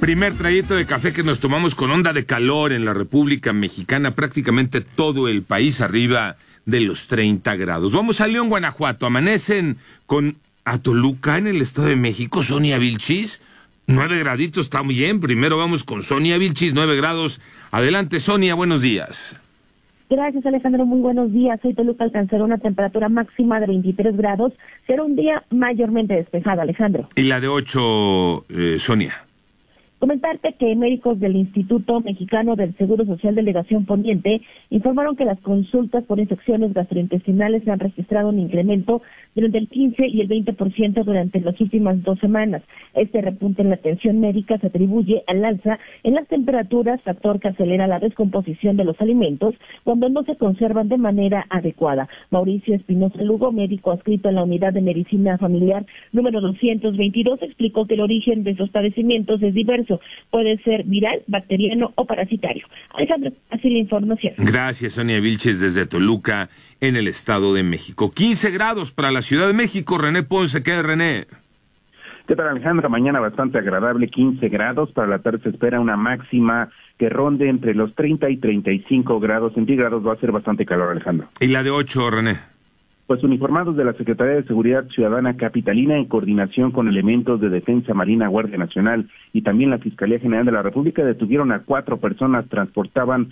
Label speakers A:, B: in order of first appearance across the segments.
A: Primer trayecto de café que nos tomamos con onda de calor en la República Mexicana, prácticamente todo el país arriba de los 30 grados. Vamos a León, Guanajuato. Amanecen con a Toluca en el Estado de México. Sonia Vilchis, 9 graditos, está muy bien. Primero vamos con Sonia Vilchis, 9 grados. Adelante, Sonia, buenos días.
B: Gracias, Alejandro, muy buenos días. Hoy Toluca alcanzará una temperatura máxima de 23 grados. Será un día mayormente despejado, Alejandro.
A: Y la de 8, Sonia.
B: Comentarte que médicos del Instituto Mexicano del Seguro Social Delegación Poniente informaron que las consultas por infecciones gastrointestinales se han registrado un incremento durante el 15 y el 20% durante las últimas 2 semanas. Este repunte en la atención médica se atribuye al alza en las temperaturas, factor que acelera la descomposición de los alimentos cuando no se conservan de manera adecuada. Mauricio Espinosa Lugo, médico adscrito en la Unidad de Medicina Familiar número 222, explicó que el origen de estos padecimientos es diverso. Puede ser viral, bacteriano o parasitario. Alejandro, así la información.
A: Gracias, Sonia Vilches, desde Toluca, en el Estado de México. 15 grados para la Ciudad de México. René Ponce, ¿qué, René?
C: ¿Qué tal, Alejandro? Mañana bastante agradable, 15 grados. Para la tarde se espera una máxima que ronde entre los 30 y 35 grados centígrados. Va a ser bastante calor, Alejandro.
A: ¿Y la de 8, René?
C: Pues uniformados de la Secretaría de Seguridad Ciudadana Capitalina, en coordinación con elementos de Defensa Marina, Guardia Nacional y también la Fiscalía General de la República, detuvieron a 4 personas, transportaban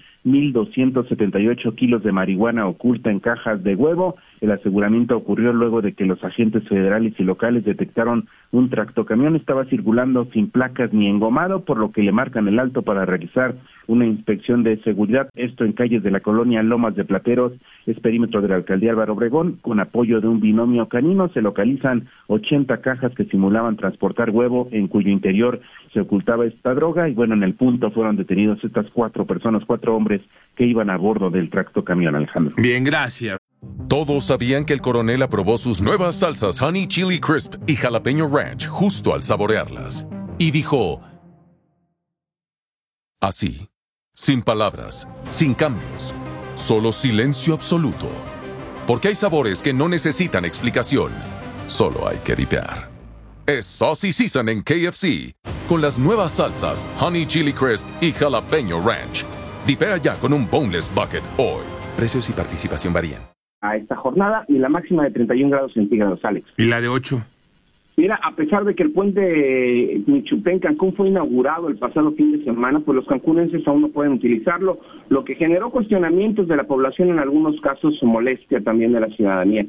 C: 1,278 kilos de marihuana oculta en cajas de huevo. El aseguramiento ocurrió luego de que los agentes federales y locales detectaron un tractocamión, estaba circulando sin placas ni engomado, por lo que le marcan el alto para realizar una inspección de seguridad. Esto en calles de la colonia Lomas de Plateros, es perímetro de la alcaldía Álvaro Obregón. Con apoyo de un binomio canino se localizan 80 cajas que simulaban transportar huevo, en cuyo interior se ocultaba esta droga. Y bueno, en el punto fueron detenidos estas 4 personas, 4 hombres que iban a bordo del tractocamión, Alejandro.
A: Bien, gracias.
D: Todos sabían que el coronel aprobó sus nuevas salsas Honey Chili Crisp y Jalapeño Ranch justo al saborearlas. Y dijo así, sin palabras, sin cambios, solo silencio absoluto. Porque hay sabores que no necesitan explicación, solo hay que dipear. Es Saucy Season en KFC, con las nuevas salsas Honey Chili Crisp y Jalapeño Ranch. Dipea ya con un Boneless Bucket hoy. Precios y participación varían.
E: A esta jornada y la máxima de 31 grados centígrados, Alex.
A: ¿Y la de 8?
E: Mira, a pesar de que el puente Michupé en Cancún fue inaugurado el pasado fin de semana, pues los cancunenses aún no pueden utilizarlo, lo que generó cuestionamientos de la población, en algunos casos su molestia también de la ciudadanía.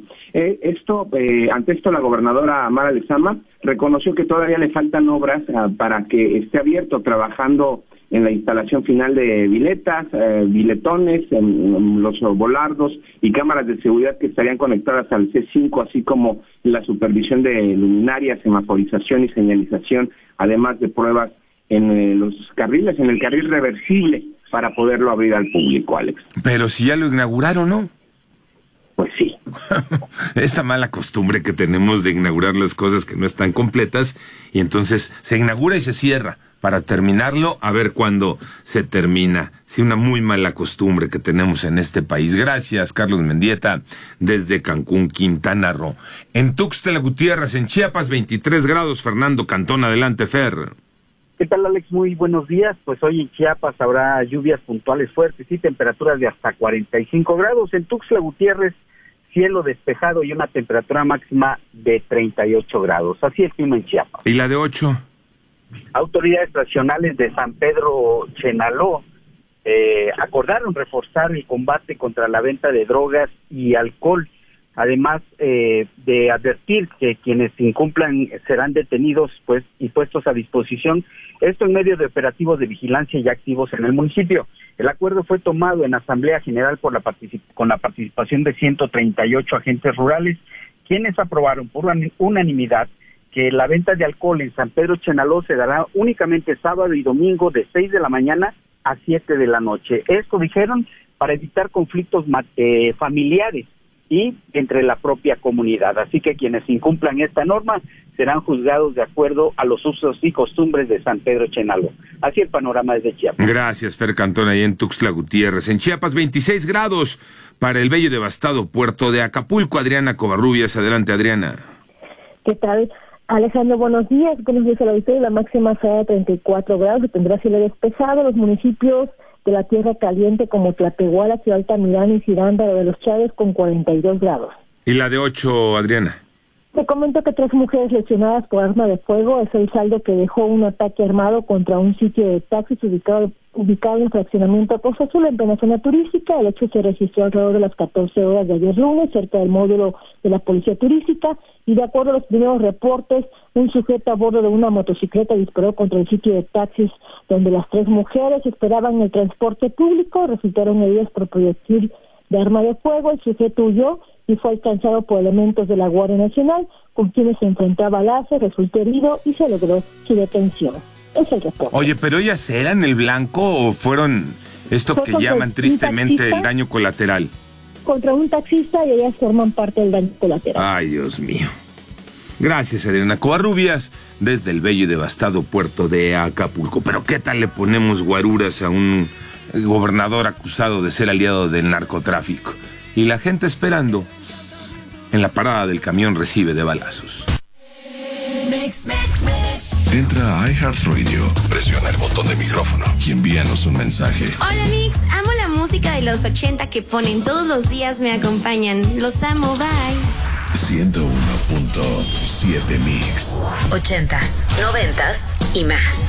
E: Ante esto la gobernadora Mara Lezama reconoció que todavía le faltan obras para que esté abierto, trabajando en la instalación final de biletas, biletones, los volardos y cámaras de seguridad que estarían conectadas al C5, así como la supervisión de luminarias, semaforización y señalización, además de pruebas en los carriles, en el carril reversible, para poderlo abrir al público, Alex.
A: Pero si ya lo inauguraron, ¿no?
E: Pues sí.
A: Esta mala costumbre que tenemos de inaugurar las cosas que no están completas, y entonces se inaugura y se cierra para terminarlo, a ver cuándo se termina. Sí, una muy mala costumbre que tenemos en este país. Gracias, Carlos Mendieta, desde Cancún, Quintana Roo. En Tuxtla Gutiérrez, en Chiapas, 23 grados. Fernando Cantón, adelante, Fer.
F: ¿Qué tal, Alex? Muy buenos días. Pues hoy en Chiapas habrá lluvias puntuales fuertes y temperaturas de hasta 45 grados. En Tuxtla Gutiérrez, cielo despejado y una temperatura máxima de 38 grados. Así es el clima en Chiapas.
A: ¿Y la de 8?
F: Autoridades nacionales de San Pedro Chenaló acordaron reforzar el combate contra la venta de drogas y alcohol, además de advertir que quienes incumplan serán detenidos y puestos a disposición, esto en medio de operativos de vigilancia y activos en el municipio. El acuerdo fue tomado en Asamblea General con la participación de 138 agentes rurales, quienes aprobaron por unanimidad que la venta de alcohol en San Pedro Chenaló se dará únicamente sábado y domingo de 6 de la mañana a 7 de la noche. Esto dijeron para evitar conflictos familiares y entre la propia comunidad. Así que quienes incumplan esta norma serán juzgados de acuerdo a los usos y costumbres de San Pedro Chenaló. Así el panorama desde Chiapas.
A: Gracias, Fer Cantón, ahí en Tuxtla Gutiérrez. En Chiapas, 26 grados para el bello y devastado puerto de Acapulco. Adriana Covarrubias, adelante, Adriana.
B: ¿Qué tal? Alejandro, buenos días. Buenos días a la auditoría. La máxima será de 34 grados y tendrá cielo despejado. Los municipios de la Tierra Caliente como Tlatehuala, Ciudad Altamirano y Cirándaro de los Chávez con 42 grados.
A: ¿Y la de 8, Adriana?
B: Te comento que 3 mujeres lesionadas por arma de fuego es el saldo que dejó un ataque armado contra un sitio de taxis ubicado en fraccionamiento Costa Azul, en plena zona turística. El hecho se registró alrededor de las 14 horas de ayer lunes, cerca del módulo de la Policía Turística, y de acuerdo a los primeros reportes, un sujeto a bordo de una motocicleta disparó contra el sitio de taxis donde las 3 mujeres esperaban el transporte público. Resultaron heridas por proyectil de arma de fuego. El sujeto huyó y fue alcanzado por elementos de la Guardia Nacional, con quienes se enfrentaba a balazos, resultó herido y se logró su detención. Es el reporte.
A: Oye, ¿pero ellas eran el blanco o fueron esto que llaman tristemente el daño colateral?
B: Contra un taxista, y ellas forman parte del daño colateral.
A: Ay, Dios mío. Gracias, Adriana Covarrubias, desde el bello y devastado puerto de Acapulco. Pero ¿qué tal le ponemos guaruras a un gobernador acusado de ser aliado del narcotráfico? Y la gente esperando en la parada del camión recibe de balazos.
G: Entra a iHeartRadio, presiona el botón de micrófono y envíanos un mensaje.
H: Hola Mix, amo la música de los 80 que ponen todos los días, me acompañan. Los amo, bye.
G: 101.7 Mix.
H: 80s, 90s y más.